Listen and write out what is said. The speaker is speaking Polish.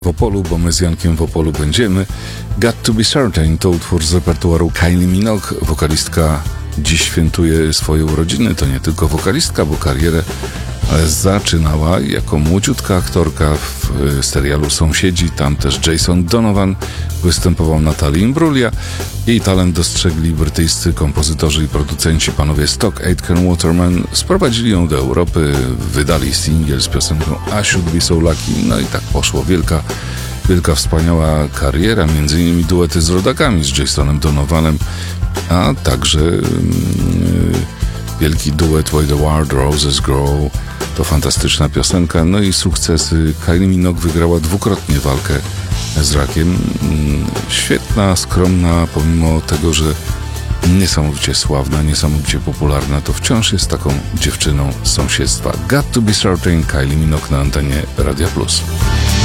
W Opolu, bo my z Jankiem w Opolu będziemy. Got to be certain to utwór z repertuaru Kylie Minogue. Wokalistka dziś świętuje swoje urodziny. To nie tylko wokalistka, bo karierę zaczynała jako młodziutka aktorka w serialu Sąsiedzi. Tam też Jason Donovan występował, Natalie Imbruglia. Jej talent dostrzegli brytyjscy kompozytorzy i producenci, panowie Stock Aitken Waterman. Sprowadzili ją do Europy, wydali singiel z piosenką I Should Be So Lucky. No i tak poszło. Wielka, wspaniała kariera, między innymi duety z rodakami, z Jasonem Donovanem, a także wielki duet Where the Wild Roses Grow. To fantastyczna piosenka. No i sukcesy. Kylie Minogue wygrała dwukrotnie walkę z rakiem. Świetna, skromna, pomimo tego, że niesamowicie sławna, niesamowicie popularna, to wciąż jest taką dziewczyną z sąsiedztwa. Got to be certain, Kylie Minogue na antenie Radia Plus.